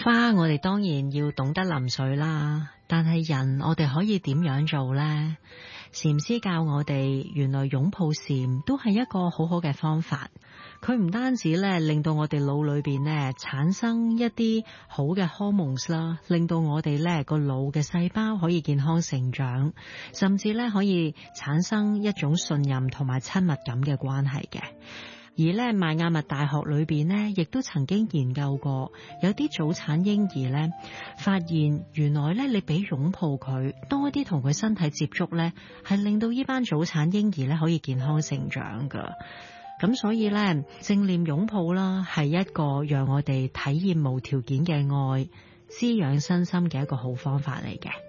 花我哋當然要懂得淋水啦，但係人我哋可以點樣做呢？禪師教我哋，原來擁抱禪都係一個好好嘅方法。佢唔單止咧令到我哋腦裏邊咧產生一啲好嘅荷蒙啦，令到我哋咧個腦嘅細胞可以健康成長，甚至咧可以產生一種信任同埋親密感嘅關係嘅。而咧邁阿密大學裏邊咧，亦都曾經研究過，有啲早產嬰兒咧，發現原來咧你俾擁抱佢，多啲同佢身體接觸咧，係令到呢班早產嬰兒咧可以健康成長噶。咁所以咧，正念擁抱啦，係一個讓我哋體驗無條件嘅愛、滋養身心嘅一個好方法嚟嘅。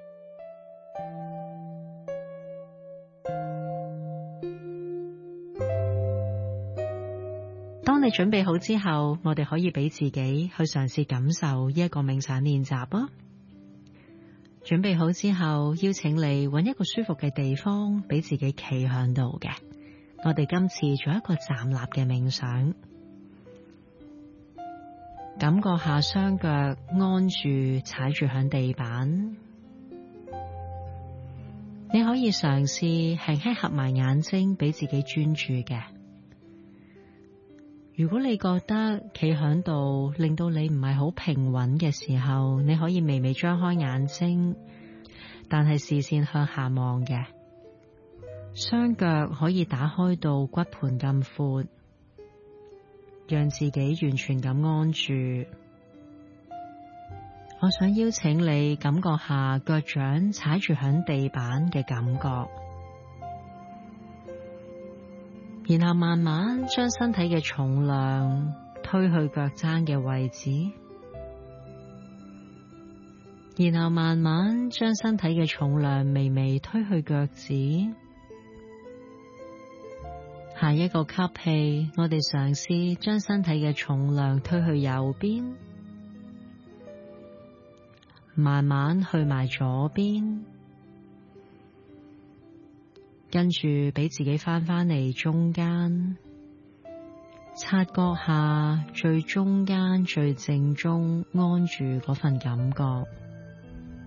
當你準備好之後，我哋可以俾自己去嘗試感受呢一個冥想練習啊！準備好之後，邀請你揾一個舒服嘅地方，俾自己企響度嘅。我哋今次做一個站立嘅冥想，感覺下雙腳安住踩住響地板。你可以嘗試輕輕合埋眼睛，俾自己專注嘅。如果你覺得企響度令到你唔係好平穩嘅時候，你可以微微張開眼睛，但係視線向下望嘅，雙腳可以打開到骨盤咁闊，讓自己完全咁安住。我想邀請你感覺下腳掌踩住響地板嘅感覺。然後慢慢將身體嘅重量推去腳踭嘅位置，然後慢慢將身體嘅重量微微推去腳趾。下一個吸氣，我哋嘗試將身體嘅重量推去右邊，慢慢去埋左邊。跟住俾自己翻嚟中間，察覺下最中間最正中安住嗰份感覺。